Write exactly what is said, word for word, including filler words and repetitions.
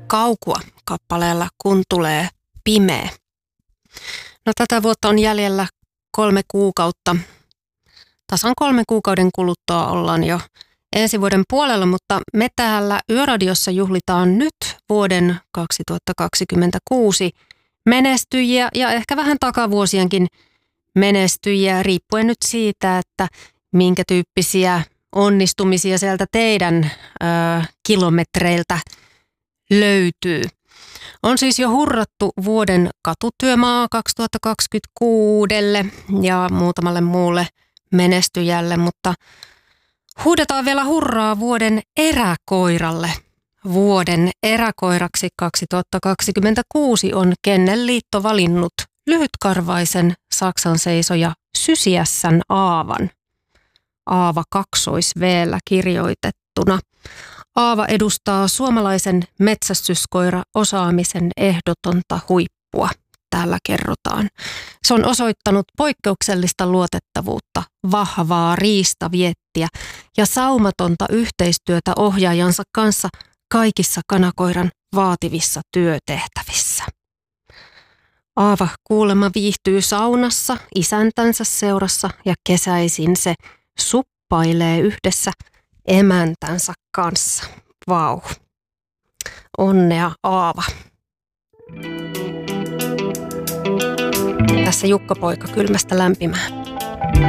Kaukua kappaleella Kun tulee pimeä. No tätä vuotta on jäljellä kolme kuukautta. Tasan kolme kuukauden kuluttua ollaan jo ensi vuoden puolella, mutta me täällä Yöradiossa juhlitaan nyt vuoden kaksituhattakaksikymmentäkuusi menestyjiä ja ehkä vähän takavuosienkin menestyjiä, riippuen nyt siitä, että minkä tyyppisiä onnistumisia sieltä teidän ö, kilometreiltä löytyy. On siis jo hurrattu vuoden katutyömaa kaksituhattakaksikymmentäkuudelle ja muutamalle muulle menestyjälle, mutta huudetaan vielä hurraa vuoden eräkoiralle. Vuoden eräkoiraksi kaksituhattakaksikymmentäkuusi on Kennelliitto valinnut lyhytkarvaisen Saksan seisoja Sysiässän Aavan. Aava kaksois-veellä kirjoitettuna. Aava edustaa suomalaisen metsästyskoira-osaamisen ehdotonta huippua, täällä kerrotaan. Se on osoittanut poikkeuksellista luotettavuutta, vahvaa riistaviettiä ja saumatonta yhteistyötä ohjaajansa kanssa kaikissa kanakoiran vaativissa työtehtävissä. Aava kuulemma viihtyy saunassa isäntänsä seurassa ja kesäisin se suppailee yhdessä emäntänsä kanssa. Vau. Onnea Aava. Tässä Jukka-poika kylmästä lämpimään.